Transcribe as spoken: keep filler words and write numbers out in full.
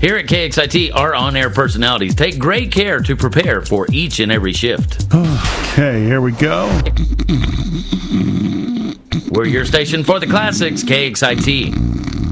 Here at K X I T, our on-air personalities take great care to prepare for each and every shift. Okay, here we go. We're your station for the classics, K X I T.